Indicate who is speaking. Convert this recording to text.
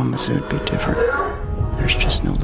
Speaker 1: promise it would be different. There's just no